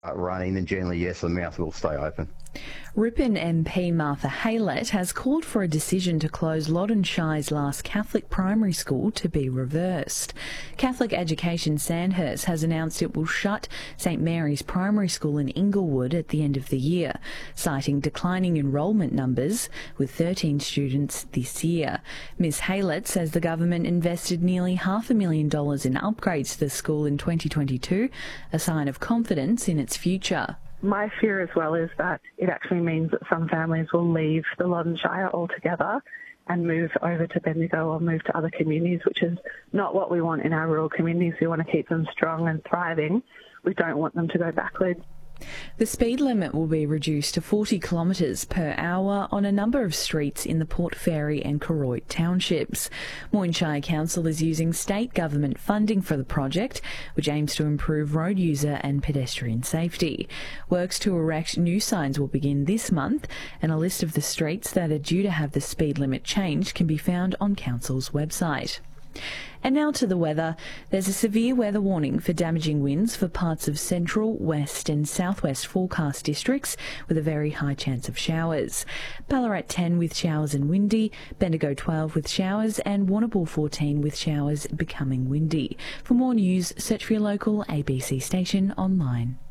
Running, then generally, yes, the mouth will stay open. Ripon MP Martha Haylett has called for a decision to close Loddon Shire's last Catholic primary school to be reversed. Catholic Education Sandhurst has announced it will shut St Mary's Primary School in Inglewood at the end of the year, citing declining enrolment numbers, with 13 students this year. Ms Haylett says the government invested nearly $500,000 in upgrades to the school in 2022, a sign of confidence in its future. My fear as well is that it actually means that some families will leave the Loddon Shire altogether and move over to Bendigo or move to other communities, which is not what we want in our rural communities. We want to keep them strong and thriving. We don't want them to go backwards. The speed limit will be reduced to 40 kilometres per hour on a number of streets in the Port Fairy and Koroit townships. Moyne Shire Council is using state government funding for the project, which aims to improve road user and pedestrian safety. Works to erect new signs will begin this month, and a list of the streets that are due to have the speed limit changed can be found on Council's website. And now to the weather. There's a severe weather warning for damaging winds for parts of central, west and southwest forecast districts, with a very high chance of showers. Ballarat 10 with showers and windy, Bendigo 12 with showers, and Warrnambool 14 with showers becoming windy. For more news, search for your local ABC station online.